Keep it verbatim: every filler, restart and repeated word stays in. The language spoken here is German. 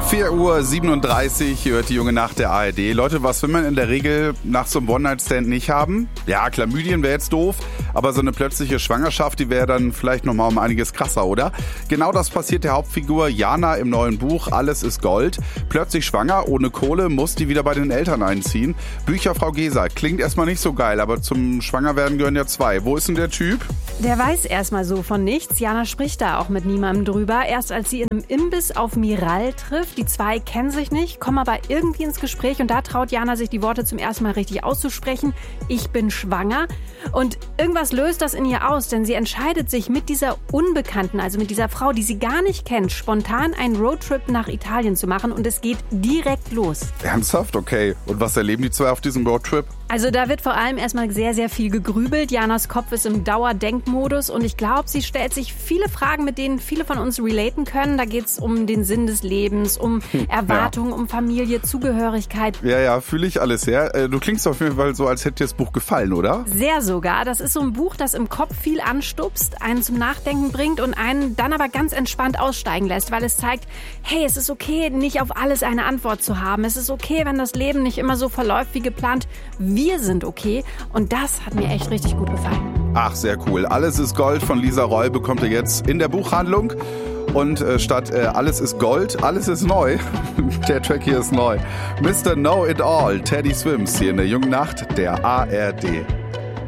vier Uhr siebenunddreißig hört die junge Nacht der A R D. Leute, was will man in der Regel nach so einem One-Night-Stand nicht haben? Ja, Chlamydien wäre jetzt doof, aber so eine plötzliche Schwangerschaft, die wäre dann vielleicht nochmal um einiges krasser, oder? Genau das passiert der Hauptfigur Jana im neuen Buch Alles ist Gold. Plötzlich schwanger, ohne Kohle, muss die wieder bei den Eltern einziehen. Bücher Frau Geser, klingt erstmal nicht so geil, aber zum Schwangerwerden gehören ja zwei. Wo ist denn der Typ? Der weiß erstmal so von nichts. Jana spricht da auch mit niemandem drüber. Erst als sie in einem Imbiss auf Miral trifft. Die zwei kennen sich nicht, kommen aber irgendwie ins Gespräch und da traut Jana sich die Worte zum ersten Mal richtig auszusprechen. Ich bin schwanger. Und irgendwas löst das in ihr aus, denn sie entscheidet sich mit dieser Unbekannten, also mit dieser Frau, die sie gar nicht kennt, spontan einen Roadtrip nach Italien zu machen und es geht direkt los. Ernsthaft? Okay. Und was erleben die zwei auf diesem Roadtrip? Also da wird vor allem erstmal sehr, sehr viel gegrübelt. Janas Kopf ist im Dauerdenkmodus und ich glaube, sie stellt sich viele Fragen, mit denen viele von uns relaten können. Da geht es um den Sinn des Lebens, um Erwartungen, ja. um Familie, Zugehörigkeit. Ja, ja, fühle ich alles her. Du klingst auf jeden Fall so, als hätte dir das Buch gefallen, oder? Sehr sogar. Das ist so ein Buch, das im Kopf viel anstupst, einen zum Nachdenken bringt und einen dann aber ganz entspannt aussteigen lässt, weil es zeigt, hey, es ist okay, nicht auf alles eine Antwort zu haben. Es ist okay, wenn das Leben nicht immer so verläuft wie geplant. Wir sind okay und das hat mir echt richtig gut gefallen. Ach, sehr cool. Alles ist Gold von Lisa Roy bekommt ihr jetzt in der Buchhandlung. Und äh, statt äh, Alles ist Gold, alles ist neu. Der Track hier ist neu. Mister Know It All, Teddy Swims hier in der jungen Nacht der A R D.